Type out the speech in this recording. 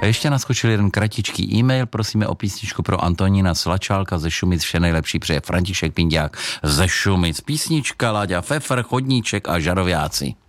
A ještě naskočil jeden kratičký e-mail, prosíme o písničku pro Antonína Slačálka ze Šumic, vše nejlepší přeje František Pinďák ze Šumic. Písnička Láďa Pfeffer, Chodníček a Žarováci.